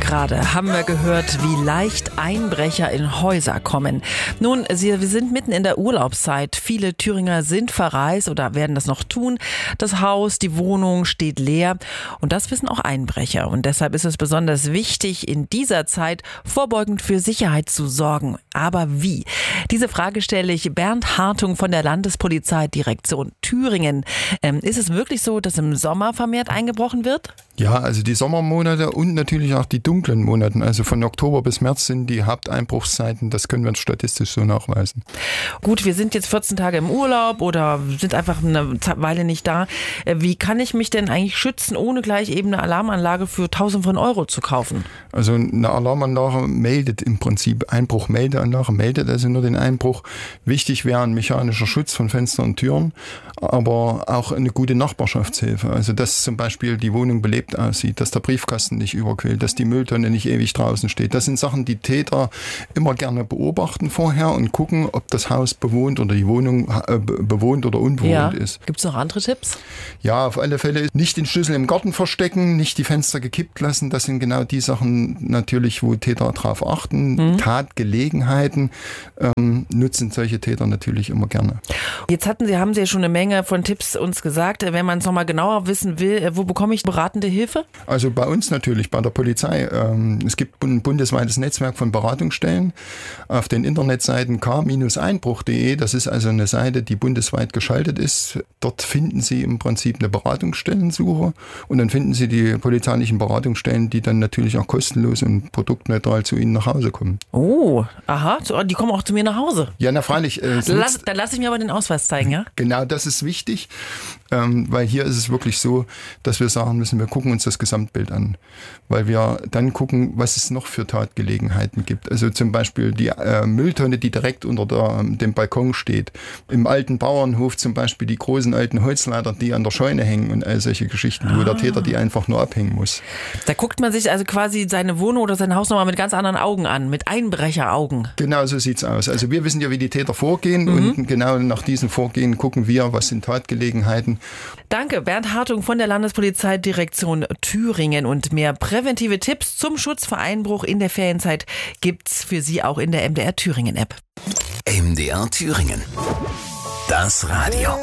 Gerade haben wir gehört, wie leicht Einbrecher in Häuser kommen. Nun, wir sind mitten in der Urlaubszeit. Viele Thüringer sind verreist oder werden das noch tun. Das Haus, die Wohnung steht leer. Und das wissen auch Einbrecher. Und deshalb ist es besonders wichtig, in dieser Zeit vorbeugend für Sicherheit zu sorgen. Aber wie? Diese Frage stelle ich Bernd Hartung von der Landespolizeidirektion Thüringen. Ist es wirklich so, dass im Sommer vermehrt eingebrochen wird? Ja, also die Sommermonate und natürlich auch die dunklen Monate, also von Oktober bis März sind die Haupteinbruchszeiten, das können wir statistisch so nachweisen. Gut, wir sind jetzt 14 Tage im Urlaub oder sind einfach eine Weile nicht da. Wie kann ich mich denn eigentlich schützen, ohne gleich eben eine Alarmanlage für Tausende von Euro zu kaufen? Also eine Alarmanlage meldet im Prinzip, Einbruchmeldeanlage meldet also nur den Einbruch. Wichtig wäre ein mechanischer Schutz von Fenstern und Türen, aber auch eine gute Nachbarschaftshilfe. Also dass zum Beispiel die Wohnung belebt aussieht, dass der Briefkasten nicht überquillt, dass die Mülltonne nicht ewig draußen steht. Das sind Sachen, die Täter immer gerne beobachten vorher und gucken, ob das Haus bewohnt oder die Wohnung bewohnt oder unbewohnt ist. Gibt es noch andere Tipps? Ja, auf alle Fälle nicht den Schlüssel im Garten verstecken, nicht die Fenster gekippt lassen. Das sind genau die Sachen natürlich, wo Täter drauf achten. Tatgelegenheiten nutzen solche Täter natürlich immer gerne. Jetzt haben Sie ja schon eine Menge von Tipps uns gesagt. Wenn man es nochmal genauer wissen will, wo bekomme ich beratende Hilfe? Also bei uns natürlich, bei der Polizei. Es gibt ein bundesweites Netzwerk von Beratungsstellen auf den Internetseiten k-einbruch.de. Das ist also eine Seite, die bundesweit geschaltet ist. Dort finden Sie im Prinzip eine Beratungsstellensuche und dann finden Sie die polizeilichen Beratungsstellen, die dann natürlich auch kostenlos und produktneutral zu Ihnen nach Hause kommen. Oh, aha, die kommen auch zu mir nach Hause. Ja, na freilich. Dann lasse ich mir aber den Ausweis zeigen, ja? Genau, das ist wichtig, weil hier ist es wirklich so, dass wir sagen müssen, wir gucken uns das Gesamtbild an, weil wir dann gucken, was es noch für Tatgelegenheiten gibt. Also zum Beispiel die Mülltonne, die direkt unter dem Balkon steht. Im alten Bauernhof zum Beispiel die großen alten Holzleiter, die an der Scheune hängen und all solche Geschichten, wo der Täter die einfach nur abhängen muss. Da guckt man sich also quasi seine Wohnung oder sein Haus nochmal mit ganz anderen Augen an, mit Einbrecheraugen. Genau so sieht's aus. Also wir wissen ja, wie die Täter vorgehen und genau nach diesem Vorgehen gucken wir, was sind Tatgelegenheiten. Danke, Bernd Hartung von der Landespolizeidirektion Thüringen. Und mehr präventive Tipps zum Schutz vor Einbruch in der Ferienzeit gibt's für Sie auch in der MDR Thüringen App. MDR Thüringen. Das Radio.